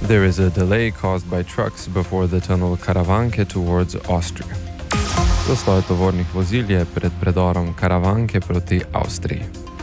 There is a delay caused by trucks before the tunnel Karavanke towards Austria. Zastoj tovornih vozil je pred predorom Karavanke proti Avstriji.